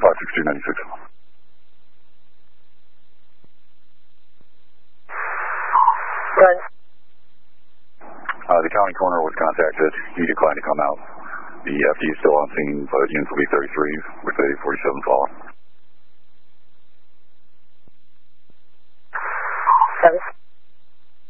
56296. Run. The county coroner was contacted. He declined to come out. The FD is still on scene, but units will be 33 with a 47 fall.